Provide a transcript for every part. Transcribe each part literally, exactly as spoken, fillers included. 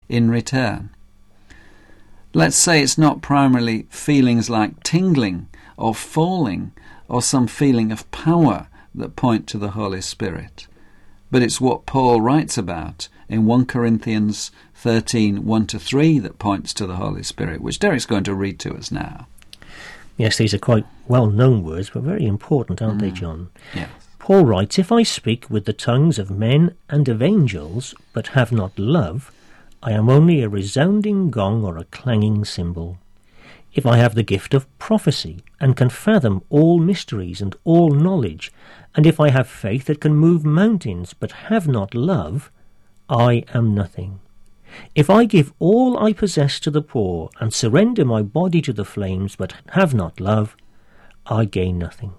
in return. Let's say it's not primarily feelings like tingling or falling or some feeling of power that point to the Holy Spirit, but it's what Paul writes about in First Corinthians thirteen, one to three that points to the Holy Spirit, which Derek's going to read to us now. Yes, these are quite well-known words, but very important, aren't mm. they, John? Yes. Paul writes, "If I speak with the tongues of men and of angels, but have not love, I am only a resounding gong or a clanging cymbal. If I have the gift of prophecy, and can fathom all mysteries and all knowledge, and if I have faith that can move mountains, but have not love, I am nothing. If I give all I possess to the poor, and surrender my body to the flames, but have not love, I gain nothing."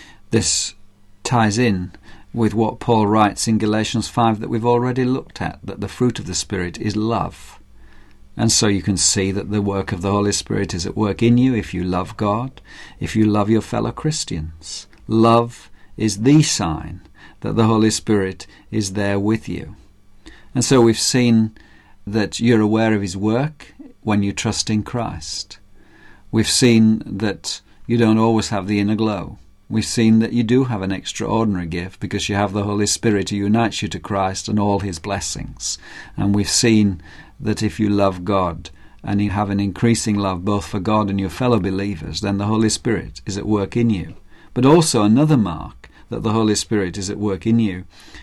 This ties in with what Paul writes in Galatians five that we've already looked at, that the fruit of the Spirit is love. And so you can see that the work of the Holy Spirit is at work in you if you love God, if you love your fellow Christians. Love is the sign that the Holy Spirit is there with you. And so we've seen that you're aware of his work when you trust in Christ. We've seen that you don't always have the inner glow. We've seen that you do have an extraordinary gift because you have the Holy Spirit who unites you to Christ and all his blessings. And we've seen that if you love God and you have an increasing love both for God and your fellow believers, then the Holy Spirit is at work in you. But also another mark that the Holy Spirit is at work in you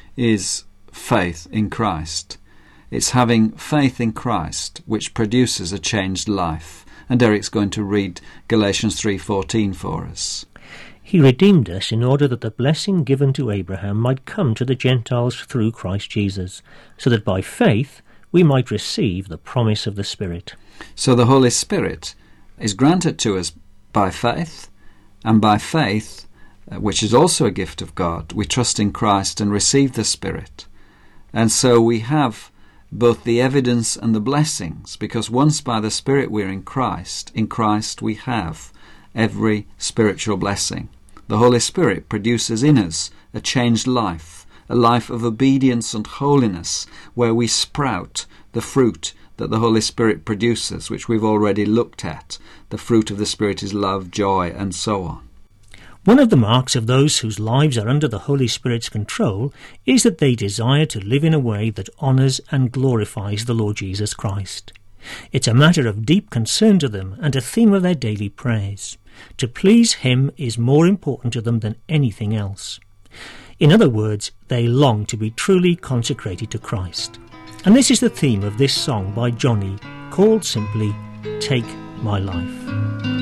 is faith in Christ. It's having faith in Christ which produces a changed life. And Derek's going to read Galatians three fourteen for us. "He redeemed us in order that the blessing given to Abraham might come to the Gentiles through Christ Jesus, so that by faith we might receive the promise of the Spirit." So the Holy Spirit is granted to us by faith, and by faith, which is also a gift of God, we trust in Christ and receive the Spirit. And so we have both the evidence and the blessings, because once by the Spirit we're in Christ, in Christ we have every spiritual blessing. The Holy Spirit produces in us a changed life, a life of obedience and holiness, where we sprout the fruit that the Holy Spirit produces, which we've already looked at. The fruit of the Spirit is love, joy, and so on. One of the marks of those whose lives are under the Holy Spirit's control is that they desire to live in a way that honours and glorifies the Lord Jesus Christ. It's a matter of deep concern to them and a theme of their daily prayers. To please him is more important to them than anything else. In other words, they long to be truly consecrated to Christ. And this is the theme of this song by Johnny, called simply "Take My Life."